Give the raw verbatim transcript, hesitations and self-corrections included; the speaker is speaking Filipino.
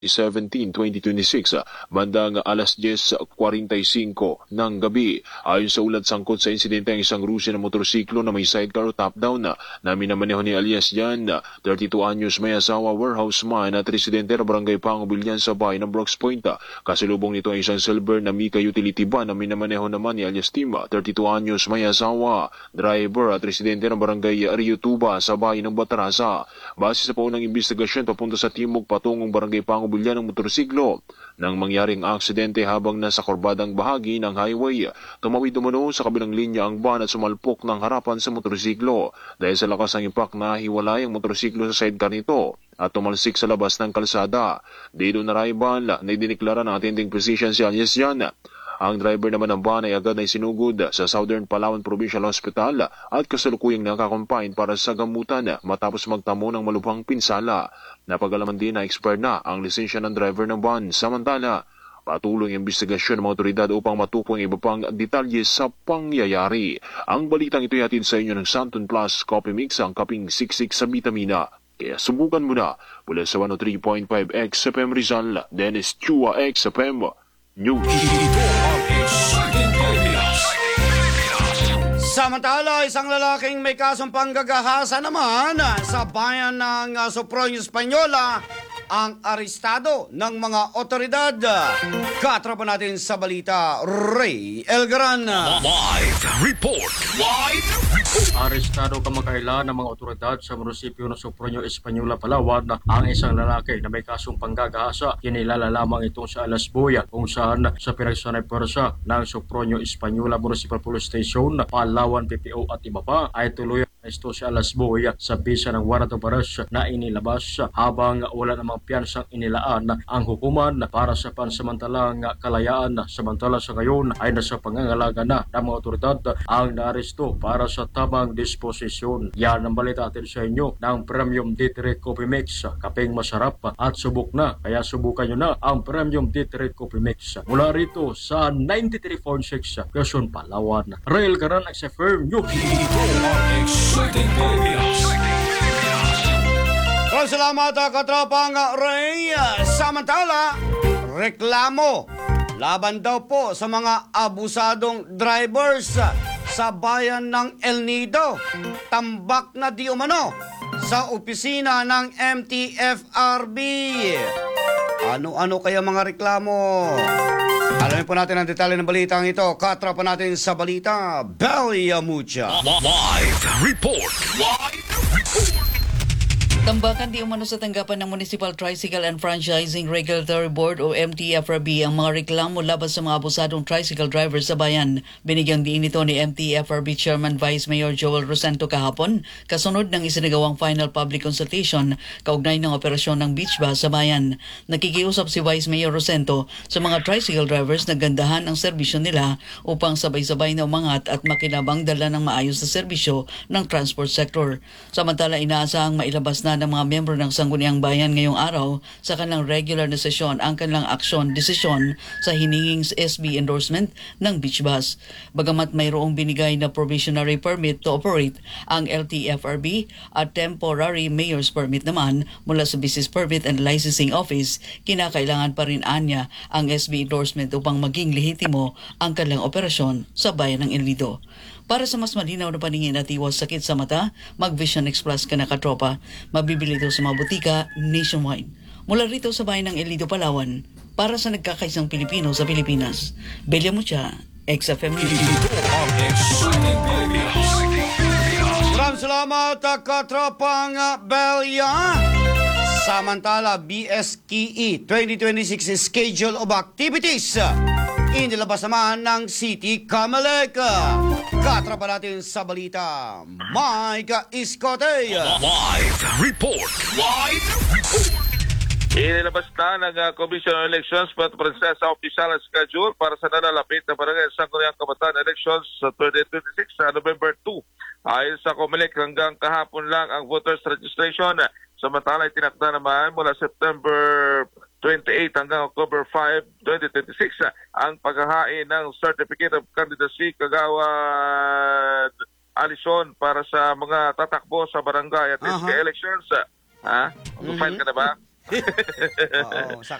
seventeen, twenty twenty-six, bandang alas diyes kuwarenta y singko ng gabi. Ayon sa ulat, sangkot sa insidente ang isang Rusian na motorsiklo na may sidecar o top-down na namin na maneho ni alias Jan, thirty-two anyos, may asawa, warehouse man at residente ng barangay Pangubilyan sa bayan ng Brooks Point. Kasalubong nito ang isang silver na Mika utility van na minamaneho naman ni alias Tima, thirty-two anyos, may asawa, driver at residente ng barangay Rio Tuba sa bayan ng Batarasa. Base sa paunang investigasyon, papunta sa timog patungong barangay Pangubilyan ng motorsiklo nang mangyaring aksidente habang nasa kurbadang bahagi ng highway. Tumawid umano sa kabilang linya ang van at sumalpok ng harapan sa motorsiklo. Dahil sa lakas ng impact, nahiwalay ang motorsiklo sa sidecar nito at tumalsik sa labas ng kalsada. Dito na rival na idiniklara ng attending physician si alias Jan. Ang driver naman ng van ay agad na isinugod sa Southern Palawan Provincial Hospital at kasalukuyang nakakompine para sa gamutan matapos magtamo ng malubhang pinsala. Napagalaman din na expired na ang lisensya ng driver ng van. Samantala, patuloy ang investigasyon ng mga otoridad upang matukoy ang iba pang detalye sa pangyayari. Ang balitang ito ay hatid sa inyo ng Santon Plus Coffee Mix, ang kaping siksik sa vitamina. Kaya subukan mo na. Mula sa one oh three point five X F M Rizal, Dennis Chua X F M News. Samantala, isang lalaking may kasong panggagahasa naman sa bayan ng uh, Sopronio, Española ang arestado ng mga otoridad. Katrapan natin sa balita, Ray Elgaran. Live report. Live report. Arestado kamakailan ng mga otoridad sa munisipyo ng Sopronio, Española, Palawan ang isang lalaki na may kasong panggagahasa. Kinilala lamang itong sa Alas Boya kung saan sa pinagsanay pwersa ng Sopronio, Española Municipal Police Station, Palawan, P P O at iba pa ay tuloy ito si Alas Boya sa bisa ng warrant of arrest na inilabas habang wala namang piyansang inilaan ang hukuman para sa pansamantalang kalayaan. Samantala sa ngayon ay nasa pangangalaga na ng mga otoridad ang naaresto para sa tamang disposisyon. Yan ang balita atin sa inyo ng Premium D three Coffee Mix. Kapeng masarap at subok na, kaya subukan nyo na ang Premium D three Coffee Mix. Mula rito sa ninety-three point six Quezon, Palawan, Rail Garan X F M News. Well, salamat katropang Ray. Samantala, reklamo laban daw po sa mga abusadong drivers sa bayan ng El Nido. Tambak na di umano sa opisina ng M T F R B. Ano-ano kaya mga reklamo? Alamin po natin ang detalye ng balitang ito. Katrapan natin sa balita, Belia Mucha. Live report. Live report. Tambakan di umano sa tanggapan ng Municipal Tricycle and Franchising Regulatory Board o M T F R B ang mga reklamo laban sa mga abusadong tricycle drivers sa bayan. Binigyang diin ito ni M T F R B Chairman Vice Mayor Joel Rosento kahapon kasunod ng isinagawang final public consultation kaugnay ng operasyon ng beach bus sa bayan. Nakikiusap si Vice Mayor Rosento sa mga tricycle drivers na gandahan ang serbisyo nila upang sabay-sabay na umangat at makinabang dala ng maayos na serbisyo ng transport sector. Samantala, inaasahang mailabas na ng mga miyembro ng Sangguniang Bayan ngayong araw sa kanilang regular na sesyon ang kanilang aksyon, desisyon sa hininging S B endorsement ng beach bus. Bagamat mayroong binigay na provisionary permit to operate ang L T F R B at temporary mayor's permit naman mula sa Business Permit and Licensing Office, kinakailangan pa rin anya ang S B endorsement upang maging lehitimo ang kanilang operasyon sa bayan ng El Nido. Para sa mas malinaw na paningin at iwas sakit sa mata, mag-Vision X Plus ka na katropa. Mabibili ito sa mga butika nationwide. Mula rito sa bayan ng El Nido, Palawan, para sa nagkakaisang Pilipino sa Pilipinas, Belia Mucha, X F M News. Maraming salamat katropang Belia. Samantala, B S K E twenty twenty-six Schedule of Activities inilabas naman ng City Camelec. Katrapa natin sa balita, Mike Iscote. Live report. Live report. Inilabas na ng uh, Commission on Elections pagpapresenta sa opisyal na schedule para sa nalalapit na barangay Sangguniang Kabataan Elections sa twenty twenty-six sa November two. Ayon sa Comelec, hanggang kahapon lang ang voters registration. Samantala, itinakda naman mula September twenty-eight hanggang October five, twenty twenty-six ang paghahain ng Certificate of Candidacy Kagawad Alison para sa mga tatakbo sa barangay at uh-huh. elections. Ha? Mag-file ka na ba? Oo, sa